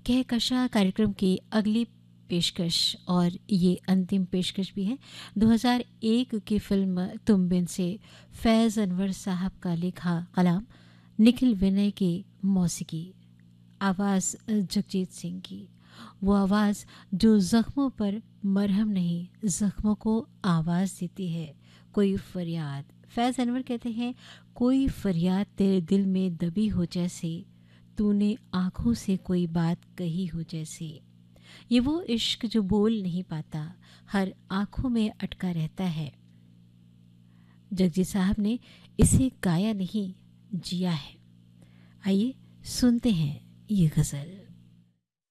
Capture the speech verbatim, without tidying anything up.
कहकशा कार्यक्रम की अगली पेशकश और ये अंतिम पेशकश भी है। दो हज़ार एक की फ़िल्म तुम बिन से फैज़ अनवर साहब का लिखा कलाम, निखिल विनय की मौसीकी, आवाज़ जगजीत सिंह की। वो आवाज़ जो ज़ख्मों पर मरहम नहीं, ज़ख्मों को आवाज़ देती है। कोई फरियाद, फैज़ अनवर कहते हैं, कोई फरियाद तेरे दिल में दबी हो जैसे, तूने आँखों से कोई बात कही हो जैसे। ये वो इश्क जो बोल नहीं पाता, हर आँखों में अटका रहता है। जगजीत साहब ने इसे गाया नहीं, जिया है। आइए सुनते हैं ये गज़ल।